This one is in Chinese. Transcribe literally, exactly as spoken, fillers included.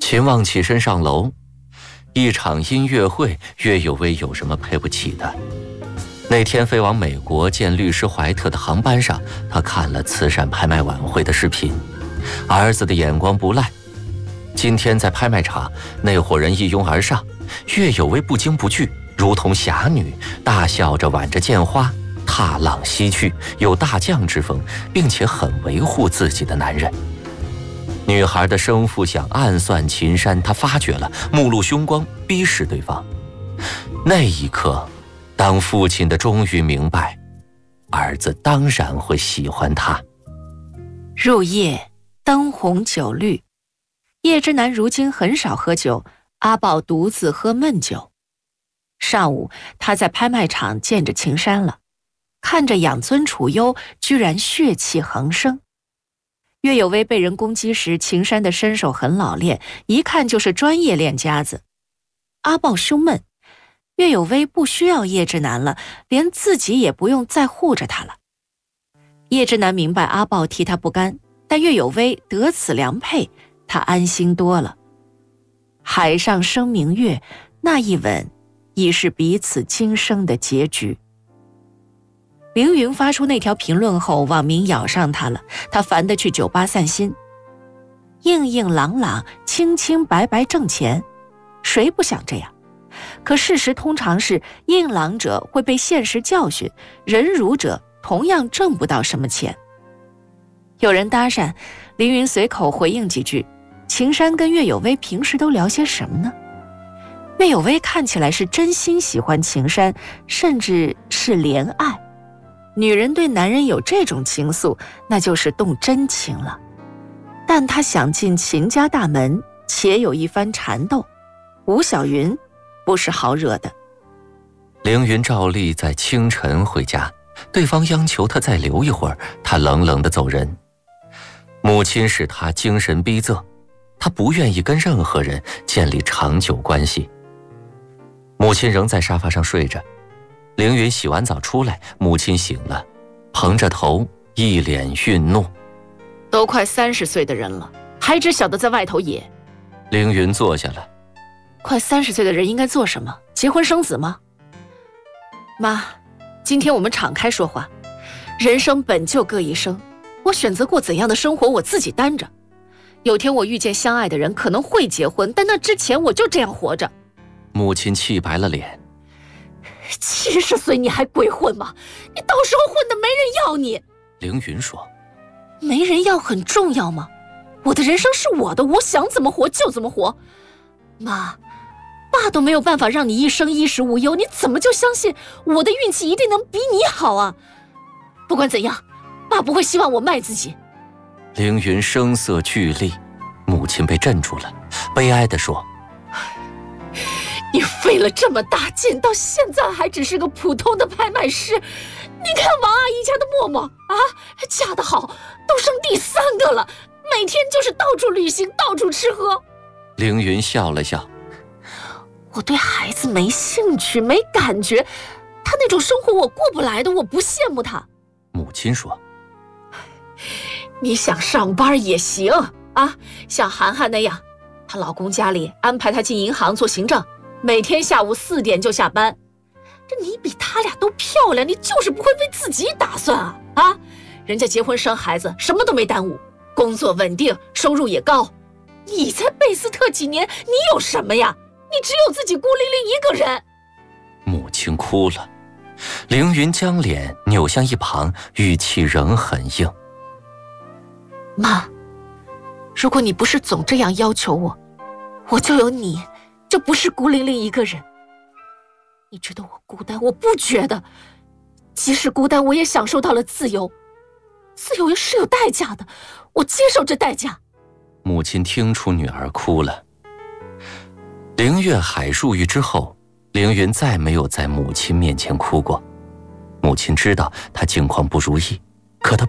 秦望起身上楼，一场音乐会，岳有为有什么赔不起的？那天飞往美国见律师怀特的航班上，他看了慈善拍卖晚会的视频，儿子的眼光不赖。今天在拍卖场，那伙人一拥而上，岳有为不惊不惧，如同侠女，大笑着挽着剑花，踏浪西去，有大将之风，并且很维护自己的男人。女孩的生父想暗算秦山，他发觉了，目露凶光，逼视对方。那一刻，当父亲的终于明白，儿子当然会喜欢他。 入夜，灯红酒绿。叶之南如今很少喝酒，阿豹独自喝闷酒。上午，他在拍卖场见着秦山了，看着养尊处优，居然血气横生。岳有为被人攻击时，秦山的身手很老练，一看就是专业练家子。阿豹胸闷，岳有为不需要叶之南了，连自己也不用再护着他了。叶之南明白阿豹替他不甘，但岳有为得此良配，他安心多了。海上生明月，那一吻已是彼此今生的结局。凌云发出那条评论后，网民咬上他了，他烦得去酒吧散心。硬硬朗朗，清清白白挣钱，谁不想这样？可事实通常是，硬朗者会被现实教训，人儒者同样挣不到什么钱。有人搭讪，凌云随口回应几句。秦山跟岳有为平时都聊些什么呢？岳有为看起来是真心喜欢秦山，甚至是怜爱。女人对男人有这种情愫，那就是动真情了。但他想进秦家大门，且有一番缠斗。吴小云不是好惹的。 凌云照例在清晨回家，对方央求他再留一会儿，他冷冷地走人。母亲使他精神逼仄，他不愿意跟任何人建立长久关系。母亲仍在沙发上睡着，凌云洗完澡出来，母亲醒了，捧着头，一脸愠怒。 都快三十岁的人了，还只晓得在外头野。 凌云坐下了。 快三十岁的人应该做什么？结婚生子吗？妈，今天我们敞开说话。人生本就各一生，我选择过怎样的生活，我自己担着。有天我遇见相爱的人，可能会结婚，但那之前我就这样活着。 母亲气白了脸。 七十岁你还鬼混吗？你到时候混得没人要你。 凌云说。 没人要很重要吗？我的人生是我的，我想怎么活就怎么活。妈，爸都没有办法让你一生衣食无忧，你怎么就相信我的运气一定能比你好啊？不管怎样，爸不会希望我卖自己。 凌云声色俱厉，母亲被镇住了，悲哀地说： 你费了这么大劲，到现在还只是个普通的拍卖师。你看王阿姨家的默默啊，嫁得好，都生第三个了，每天就是到处旅行，到处吃喝。 凌云笑了笑。 我对孩子没兴趣，没感觉，他那种生活我过不来的，我不羡慕他。 母亲说。 你想上班也行啊，像涵涵那样，她老公家里安排她进银行做行政，每天下午四点就下班。这你比他俩都漂亮，你就是不会为自己打算啊啊！人家结婚生孩子什么都没耽误，工作稳定，收入也高。你在贝斯特几年，你有什么呀？你只有自己孤零零一个人。 母亲哭了。凌云将脸扭向一旁，语气仍很硬。 妈，如果你不是总这样要求我，我就有你，就不是孤零零一个人。你觉得我孤单，我不觉得。即使孤单，我也享受到了自由。自由也是有代价的，我接受这代价。 母亲听出女儿哭了。凌月海入狱之后，凌云再没有在母亲面前哭过。母亲知道他境况不如意，可他